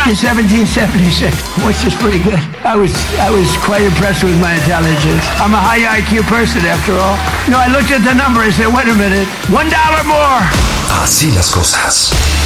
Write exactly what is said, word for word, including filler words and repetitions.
in seventeen seventy-six, which is pretty good. I was I was quite impressed with my intelligence. I'm a high I Q person, after all. No, I looked at the number and said, wait a minute, one dollar more. Así las cosas.